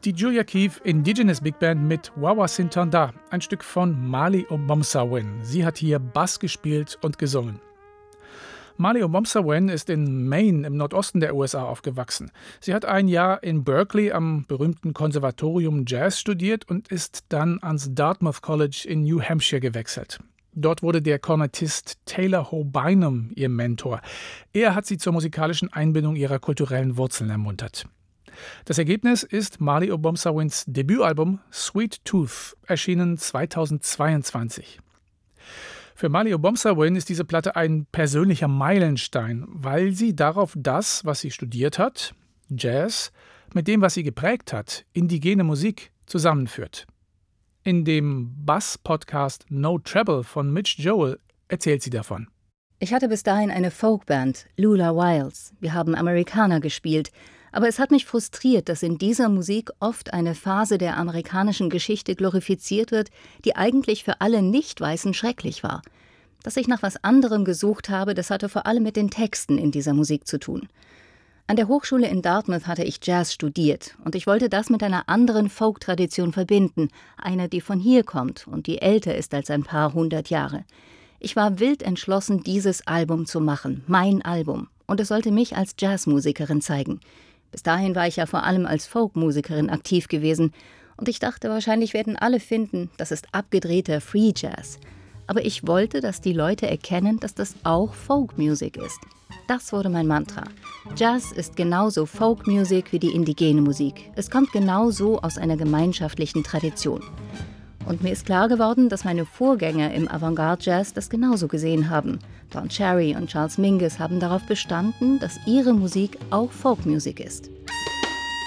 Die Julia Keefe Indigenous Big Band mit Wawa Sintanda, ein Stück von Mali Obomsawin. Sie hat hier Bass gespielt und gesungen. Mali Obomsawin ist in Maine im Nordosten der USA aufgewachsen. Sie hat ein Jahr in Berkeley am berühmten Konservatorium Jazz studiert und ist dann ans Dartmouth College in New Hampshire gewechselt. Dort wurde der Kornettist Taylor Ho Bynum ihr Mentor. Er hat sie zur musikalischen Einbindung ihrer kulturellen Wurzeln ermuntert. Das Ergebnis ist Mali Obomsawins Debütalbum Sweet Tooth, erschienen 2022. Für Mali Obomsawin ist diese Platte ein persönlicher Meilenstein, weil sie darauf das, was sie studiert hat, Jazz, mit dem, was sie geprägt hat, indigene Musik, zusammenführt. In dem Bass-Podcast No Treble von Mitch Joel erzählt sie davon. Ich hatte bis dahin eine Folkband, Lula Wilds. Wir haben Amerikaner gespielt. Aber es hat mich frustriert, dass in dieser Musik oft eine Phase der amerikanischen Geschichte glorifiziert wird, die eigentlich für alle Nicht-Weißen schrecklich war. Dass ich nach was anderem gesucht habe, das hatte vor allem mit den Texten in dieser Musik zu tun. An der Hochschule in Dartmouth hatte ich Jazz studiert und ich wollte das mit einer anderen Folk-Tradition verbinden, einer, die von hier kommt und die älter ist als ein paar hundert Jahre. Ich war wild entschlossen, dieses Album zu machen, mein Album, und es sollte mich als Jazzmusikerin zeigen. Bis dahin war ich ja vor allem als Folkmusikerin aktiv gewesen und ich dachte, wahrscheinlich werden alle finden, das ist abgedrehter Free Jazz. Aber ich wollte, dass die Leute erkennen, dass das auch Folkmusik ist. Das wurde mein Mantra. Jazz ist genauso Folkmusik wie die indigene Musik. Es kommt genauso aus einer gemeinschaftlichen Tradition. Und mir ist klar geworden, dass meine Vorgänger im Avantgarde-Jazz das genauso gesehen haben. Don Cherry und Charles Mingus haben darauf bestanden, dass ihre Musik auch Folkmusik ist.